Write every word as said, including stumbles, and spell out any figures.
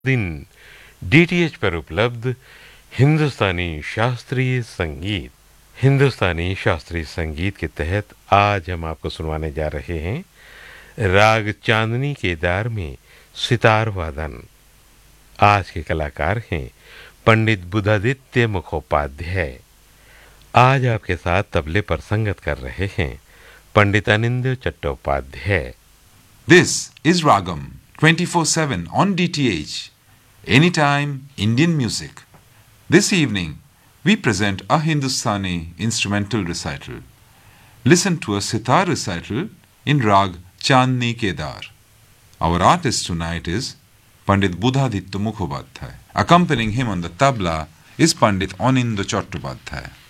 दिन डीटीएच पर उपलब्ध हिंदुस्तानी शास्त्रीय संगीत। हिंदुस्तानी शास्त्रीय संगीत के तहत आज हम आपको सुनवाने जा रहे हैं राग चांदनी केदार में सितार वादन। आज के कलाकार हैं पंडित बुधादित्य मुखोपाध्याय। आज आपके साथ तबले पर संगत कर रहे हैं पंडित अनिंद्य Chattopadhyay. This is Ragam twenty-four seven on D T H, anytime Indian music. This evening we present a Hindustani instrumental recital. Listen to a sitar recital in Rag Chandni Kedar. Our artist tonight is Pandit Buddhaditya Mukhopadhyay. Accompanying him on the tabla is Pandit Anindya Chattopadhyay.